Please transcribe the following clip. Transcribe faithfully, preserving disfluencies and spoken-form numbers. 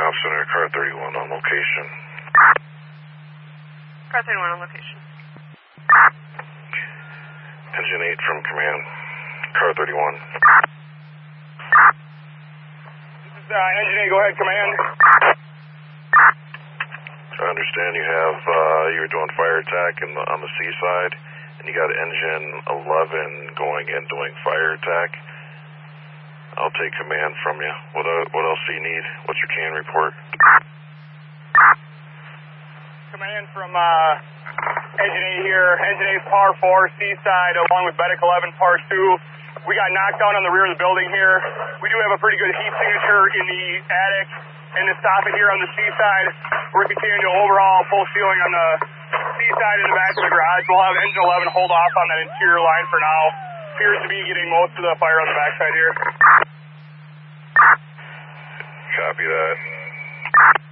Op Center, Car thirty-one on location. Car thirty-one on location. Engine eight from command, Car thirty-one. This is uh, Engine eight, go ahead, command. I understand you have, uh, you were doing fire attack in the, on the C side, and you got engine eleven going in doing fire attack. I'll take command from you. What, uh, what else do you need? What's your can report? Command from uh, Engine eight here. Engine eight, par four, C side, along with Medic eleven, par two. We got knocked down on the rear of the building here. We do have a pretty good heat signature in the attic and the soffit here on the C side. We're continuing to overhaul full ceiling on the C side in the back of the garage. We'll have engine eleven hold off on that interior line for now. Appears to be getting most of the fire on the backside here. Copy that.